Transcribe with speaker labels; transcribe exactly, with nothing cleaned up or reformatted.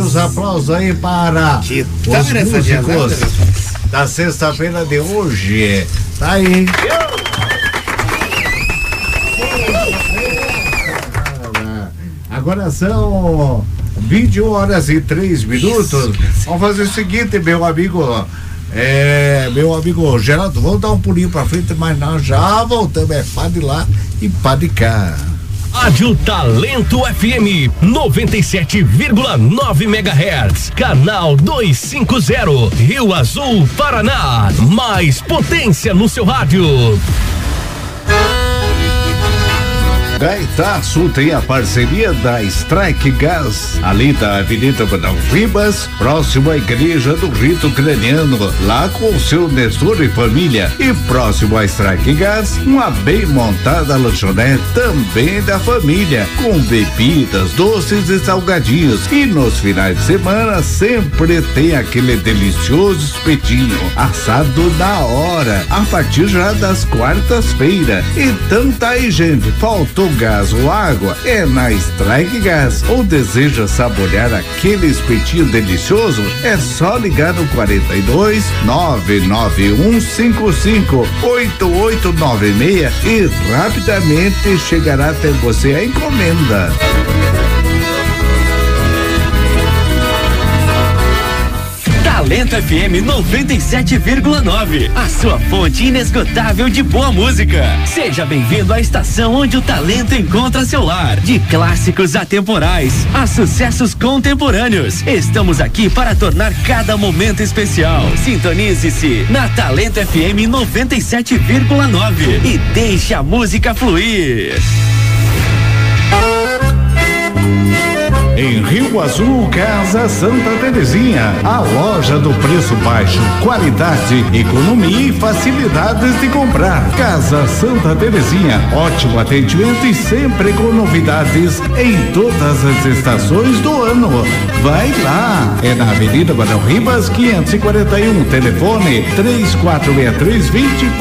Speaker 1: os aplausos aí para
Speaker 2: que
Speaker 1: os músicos da sexta-feira de hoje. Tá aí. Agora são vinte e uma horas e três minutos. Vamos fazer o seguinte, meu amigo. É, meu amigo Geraldo, vamos dar um pulinho pra frente, mas nós já voltamos. É pá de lá e pá de cá.
Speaker 3: Rádio Talento F M noventa e sete vírgula nove megahertz, canal duzentos e cinquenta, Rio Azul, Paraná. Mais potência no seu rádio.
Speaker 1: Gaitaço tem a parceria da Strike Gas, ali da Avenida Manuel Ribas, próximo à Igreja do Rito Ucraniano, lá com o seu Nestor e família. E próximo à Strike Gas, uma bem montada lanchonete também da família, com bebidas, doces e salgadinhos. E nos finais de semana sempre tem aquele delicioso espetinho, assado na hora, a partir já das quartas-feiras. Então tá aí, gente, faltou gás ou água? É na Strike Gas. Ou deseja saborear aquele espetinho delicioso? É só ligar no quarenta e dois, nove nove um cinco cinco, oito oito nove seis e rapidamente chegará até você a encomenda.
Speaker 4: Talento F M noventa e sete vírgula nove, a sua fonte inesgotável de boa música. Seja bem-vindo à estação onde o talento encontra seu lar. De clássicos atemporais a sucessos contemporâneos, estamos aqui para tornar cada momento especial. Sintonize-se na Talento F M noventa e sete vírgula nove e deixe a música fluir.
Speaker 1: Em Rio Azul, Casa Santa Terezinha, a loja do preço baixo, qualidade, economia e facilidades de comprar. Casa Santa Terezinha, ótimo atendimento e sempre com novidades em todas as estações do ano. Vai lá, é na Avenida Manuel Ribas quinhentos e quarenta e um, telefone três quatro seis três, dois zero